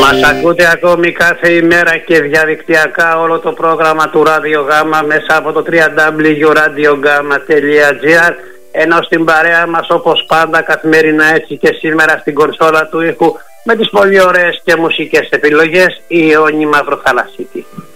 Μας ακούτε ακόμη κάθε ημέρα και διαδικτυακά όλο το πρόγραμμα του Ράδιο Γάμα μέσα από το www.radiogama.gr, ενώ στην παρέα μας όπως πάντα καθημερινά έτσι και σήμερα στην κονσόλα του ήχου με τις πολύ ωραίες και μουσικές επιλογές η Ιόνη Μαυροθαλασσίτη.